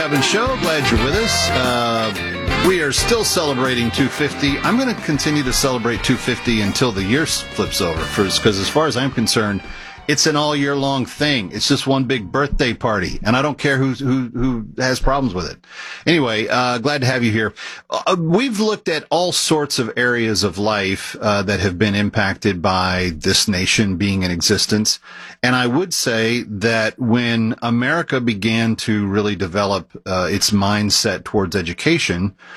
Evans Show. Glad you're with us. We are still celebrating 250. I'm going to continue to celebrate 250 until the year flips over, because as far as I'm concerned, it's an all year long thing. It's just one big birthday party, and I don't care who has problems with it. Anyway, glad to have you here. We've looked at all sorts of areas of life that have been impacted by this nation being in existence, and I would say that when America began to really develop its mindset towards education,